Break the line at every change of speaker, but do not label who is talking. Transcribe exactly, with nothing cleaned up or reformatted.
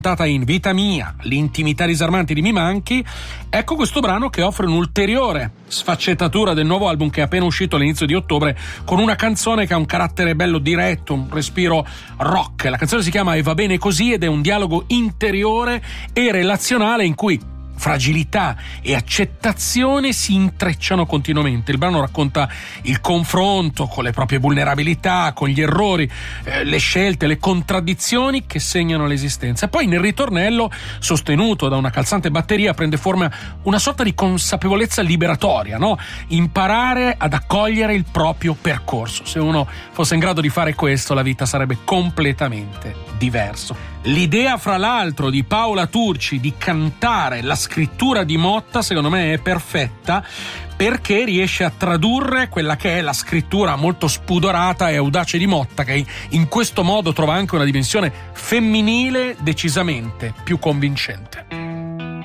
in Vita Mia, l'intimità disarmante di Mi Manchi, ecco questo brano che offre un'ulteriore sfaccettatura del nuovo album che è appena uscito all'inizio di ottobre, con una canzone che ha un carattere bello diretto, un respiro rock. La canzone si chiama E va bene così ed è un dialogo interiore e relazionale in cui fragilità e accettazione si intrecciano continuamente. Il brano racconta il confronto con le proprie vulnerabilità, con gli errori, eh, le scelte, le contraddizioni che segnano l'esistenza. E poi nel ritornello, sostenuto da una calzante batteria, prende forma una sorta di consapevolezza liberatoria, no? Imparare ad accogliere il proprio percorso. Se uno fosse in grado di fare questo, la vita sarebbe completamente diverso. L'idea, fra l'altro, di Paola Turci di cantare la scrittura di Motta, secondo me, è perfetta, perché riesce a tradurre quella che è la scrittura molto spudorata e audace di Motta, che in questo modo trova anche una dimensione femminile decisamente più convincente.